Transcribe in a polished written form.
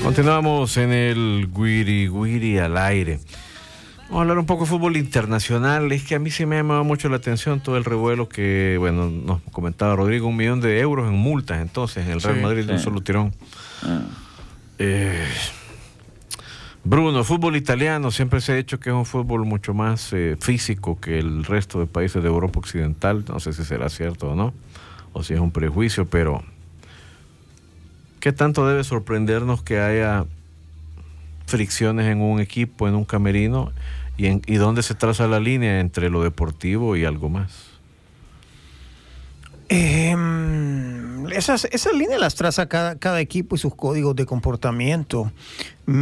Continuamos en el Guiri Guiri al aire. Vamos a hablar un poco de fútbol internacional. Es que a mí sí me ha llamado mucho la atención todo el revuelo que, bueno, nos comentaba Rodrigo, 1 millón de euros en multas entonces en el Real Madrid de un solo tirón. Bruno, fútbol italiano siempre se ha dicho que es un fútbol mucho más físico que el resto de países de Europa Occidental. No sé si será cierto o no, o si es un prejuicio, pero ¿qué tanto debe sorprendernos que haya fricciones en un equipo, en un camerino, y dónde se traza la línea entre lo deportivo y algo más? Esas líneas las traza cada equipo y sus códigos de comportamiento.